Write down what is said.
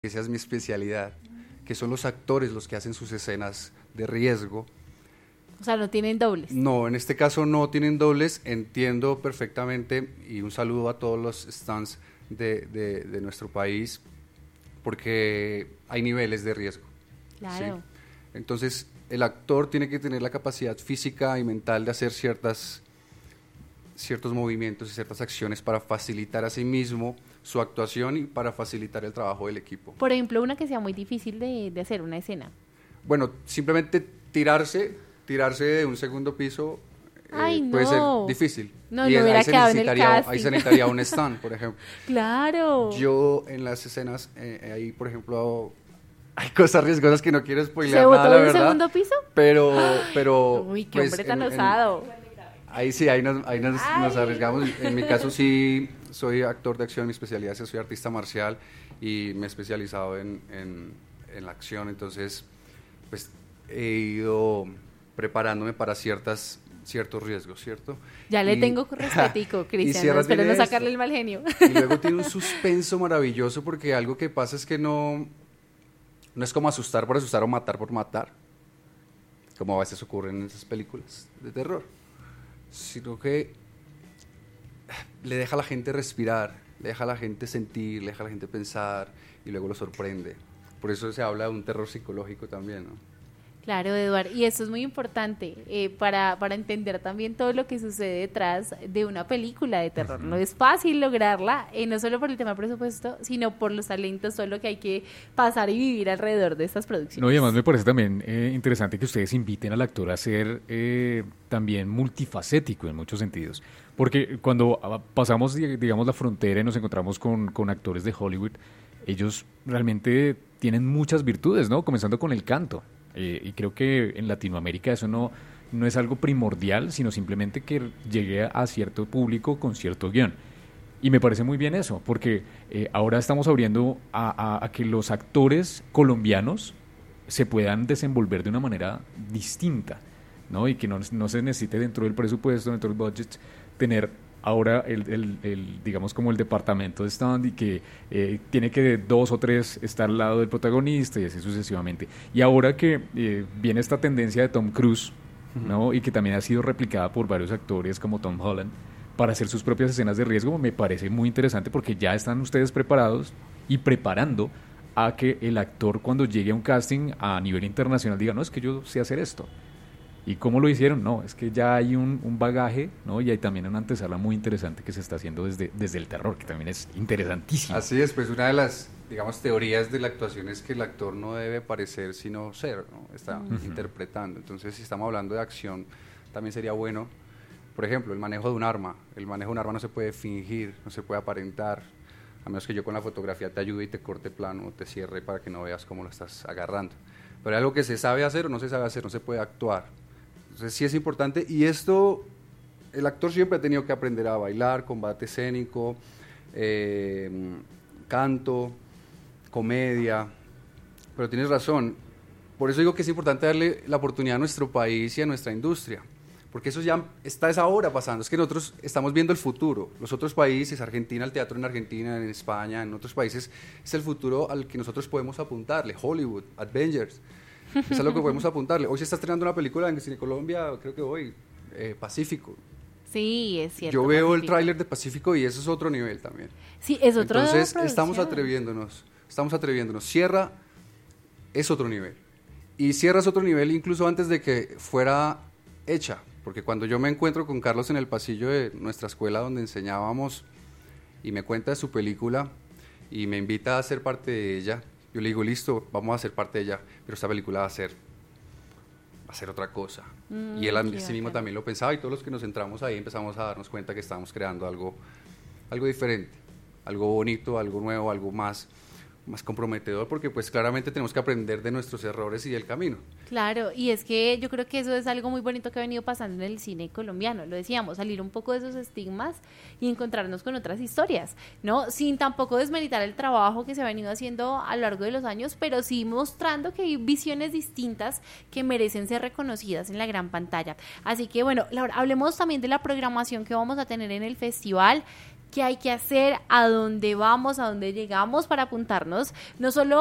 esa es mi especialidad, que son los actores los que hacen sus escenas de riesgo. O sea, no tienen dobles. No, en este caso no tienen dobles, entiendo perfectamente, y un saludo a todos los stunts de nuestro país, porque hay niveles de riesgo. Claro. ¿Sí? Entonces, el actor tiene que tener la capacidad física y mental de hacer ciertos movimientos y ciertas acciones para facilitar a sí mismo su actuación y para facilitar el trabajo del equipo. Por ejemplo, una que sea muy difícil de hacer, una escena. Bueno, simplemente tirarse de un segundo piso puede ser difícil. No, y no hubiera quedado en el casting. Ahí se necesitaría un stunt, por ejemplo. Claro. Yo en las escenas, ahí por ejemplo, hay cosas riesgosas que no quiero spoilear ¿Se botó nada, la de un verdad. segundo piso? Pero uy, qué pues, hombre tan osado. Ahí sí, ahí nos arriesgamos. En mi caso sí, soy actor de acción, mi especialidad es soy artista marcial y me he especializado en la acción, entonces pues he ido preparándome para ciertos riesgos, ¿cierto? Ya le tengo respetico, Cristian, espero no sacarle el mal genio. Y luego tiene un suspenso maravilloso porque algo que pasa es que no es como asustar por asustar o matar por matar, como a veces ocurre en esas películas de terror, sino que le deja a la gente respirar, le deja a la gente sentir, le deja a la gente pensar y luego lo sorprende. Por eso se habla de un terror psicológico también, ¿no? Claro, Eduard, y eso es muy importante para entender también todo lo que sucede detrás de una película de terror. No es fácil lograrla, no solo por el tema presupuesto, sino por los talentos, todo lo que hay que pasar y vivir alrededor de estas producciones. No, y además me parece también interesante que ustedes inviten al actor a ser también multifacético en muchos sentidos. Porque cuando pasamos, digamos, la frontera y nos encontramos con actores de Hollywood, ellos realmente tienen muchas virtudes, ¿no? Comenzando con el canto. Y creo que en Latinoamérica eso no es algo primordial, sino simplemente que llegue a cierto público con cierto guión. Y me parece muy bien eso, porque ahora estamos abriendo a que los actores colombianos se puedan desenvolver de una manera distinta, ¿no? Y que no se necesite dentro del presupuesto, dentro del budget, tener ahora digamos como el departamento de stand y que tiene que 2 o 3 estar al lado del protagonista y así sucesivamente. Y ahora que viene esta tendencia de Tom Cruise, ¿no? Y que también ha sido replicada por varios actores como Tom Holland para hacer sus propias escenas de riesgo, me parece muy interesante porque ya están ustedes preparados y preparando a que el actor cuando llegue a un casting a nivel internacional diga, no, es que yo sé hacer esto. ¿Y cómo lo hicieron? No, es que ya hay un bagaje, ¿no? Y hay también una antesala muy interesante que se está haciendo desde el terror, que también es interesantísimo. Así es, pues una de las, digamos, teorías de la actuación es que el actor no debe parecer sino ser, ¿no? Está interpretando. Entonces, si estamos hablando de acción, también sería bueno, por ejemplo, el manejo de un arma. El manejo de un arma no se puede fingir, no se puede aparentar, a menos que yo con la fotografía te ayude y te corte plano o te cierre para que no veas cómo lo estás agarrando. Pero hay algo que se sabe hacer o no se sabe hacer, no se puede actuar. Entonces sí es importante y esto, el actor siempre ha tenido que aprender a bailar, combate escénico, canto, comedia, pero tienes razón, por eso digo que es importante darle la oportunidad a nuestro país y a nuestra industria, porque eso ya está esa hora pasando, es que nosotros estamos viendo el futuro, los otros países, Argentina, el teatro en Argentina, en España, en otros países, es el futuro al que nosotros podemos apuntarle, Hollywood, Avengers. Eso es lo que podemos apuntarle. Hoy se está estrenando una película en Cine Colombia, creo que hoy, Pacífico. Sí, es cierto. Yo veo Pacífico. El tráiler de Pacífico y eso es otro nivel también. Sí, es otro nivel. Entonces estamos atreviéndonos. Sierra es otro nivel. Y Sierra es otro nivel incluso antes de que fuera hecha. Porque cuando yo me encuentro con Carlos en el pasillo de nuestra escuela donde enseñábamos y me cuenta de su película y me invita a ser parte de ella, yo le digo, listo, vamos a ser parte de ella, pero esta película va a ser otra cosa. Y él sí mismo también lo pensaba y todos los que nos entramos ahí empezamos a darnos cuenta que estábamos creando algo diferente, algo bonito, algo nuevo, algo más comprometedor, porque pues claramente tenemos que aprender de nuestros errores y del camino. Claro, y es que yo creo que eso es algo muy bonito que ha venido pasando en el cine colombiano, lo decíamos, salir un poco de esos estigmas y encontrarnos con otras historias, ¿no? Sin tampoco desmeritar el trabajo que se ha venido haciendo a lo largo de los años, pero sí mostrando que hay visiones distintas que merecen ser reconocidas en la gran pantalla. Así que bueno, Laura, hablemos también de la programación que vamos a tener en el festival. qué hay que hacer, a dónde vamos, a dónde llegamos para apuntarnos, no solo